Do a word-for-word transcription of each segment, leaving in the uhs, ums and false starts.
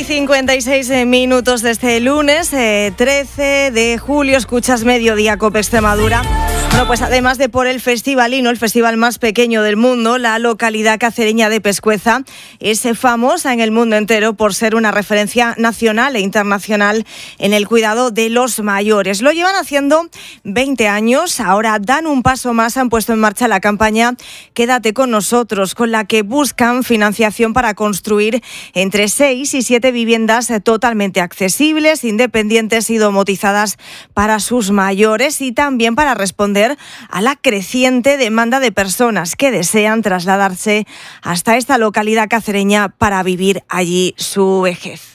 cincuenta y seis minutos de este lunes, eh, trece de julio, escuchas Mediodía Cope Extremadura. Bueno, pues además de por el Festivalino, el festival más pequeño del mundo, la localidad cacereña de Pescueza es famosa en el mundo entero por ser una referencia nacional e internacional en el cuidado de los mayores. Lo llevan haciendo veinte años, ahora dan un paso más, han puesto en marcha la campaña Quédate con nosotros, con la que buscan financiación para construir entre seis y siete viviendas totalmente accesibles, independientes y domotizadas para sus mayores y también para responder a la creciente demanda de personas que desean trasladarse hasta esta localidad cacereña para vivir allí su vejez.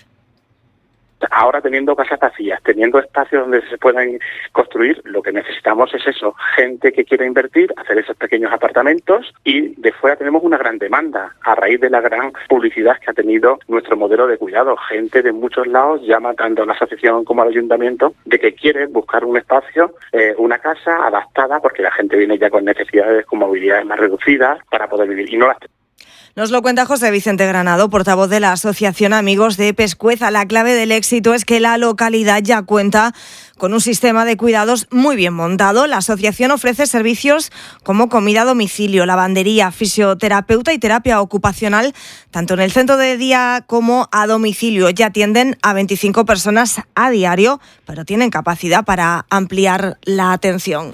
Ahora, teniendo casas vacías, teniendo espacios donde se puedan construir, lo que necesitamos es eso, gente que quiera invertir, hacer esos pequeños apartamentos, y de fuera tenemos una gran demanda a raíz de la gran publicidad que ha tenido nuestro modelo de cuidado. Gente de muchos lados llama tanto a la asociación como al ayuntamiento de que quieren buscar un espacio, eh, una casa adaptada, porque la gente viene ya con necesidades con movilidades más reducidas para poder vivir y no las. Nos lo cuenta José Vicente Granado, portavoz de la Asociación Amigos de Pescueza. La clave del éxito es que la localidad ya cuenta con un sistema de cuidados muy bien montado. La asociación ofrece servicios como comida a domicilio, lavandería, fisioterapeuta y terapia ocupacional, tanto en el centro de día como a domicilio. Ya atienden a veinticinco personas a diario, pero tienen capacidad para ampliar la atención.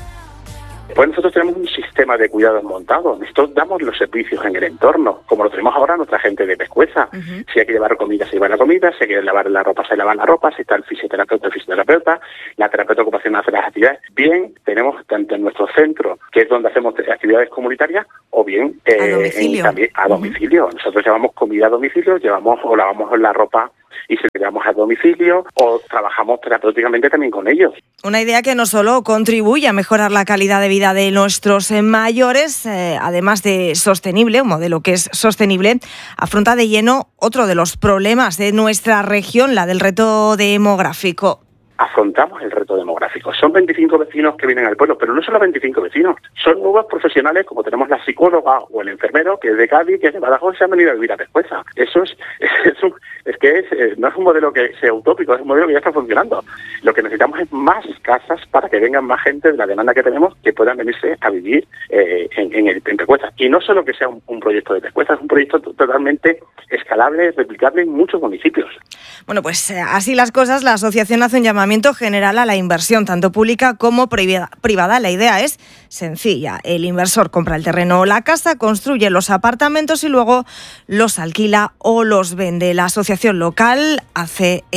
Pues nosotros tenemos un sistema de cuidados montado. Nosotros damos los servicios en el entorno, como lo tenemos ahora nuestra gente de Pescueza. Uh-huh. Si hay que llevar comida, se lleva la comida. Si hay que lavar la ropa, se lava la ropa. Si está el fisioterapeuta, el fisioterapeuta. La terapeuta ocupacional hace las actividades. Bien, tenemos tanto en nuestro centro, que es donde hacemos actividades comunitarias, o bien eh, a domicilio. En, también a domicilio. Uh-huh. Nosotros llevamos comida a domicilio, llevamos o lavamos la ropa y se la llevamos a domicilio, o trabajamos terapéuticamente también con ellos. Una idea que no solo contribuye a mejorar la calidad de vida de nuestros mayores, eh, además de sostenible, un modelo que es sostenible, afronta de lleno otro de los problemas de nuestra región, la del reto demográfico. Afrontamos el reto demográfico. Son veinticinco vecinos que vienen al pueblo, pero no solo veinticinco vecinos, son nuevos profesionales, como tenemos la psicóloga o el enfermero, que es de Cádiz, que es de Badajoz, y se han venido a vivir a Pescueza. Eso es, es, un, es que es, no es un modelo que sea utópico, es un modelo que ya está funcionando. Lo que necesitamos es más casas para que vengan más gente de la demanda que tenemos, que puedan venirse a vivir eh, en, en, el, en Pescueza. Y no solo que sea un, un proyecto de Pescueza, es un proyecto totalmente escalable, replicable en muchos municipios. Bueno, pues eh, así las cosas, la asociación hace un llamamiento general a la inversión, tanto pública como privada. La idea es sencilla. El inversor compra el terreno o la casa, construye los apartamentos y luego los alquila o los vende. La asociación local hace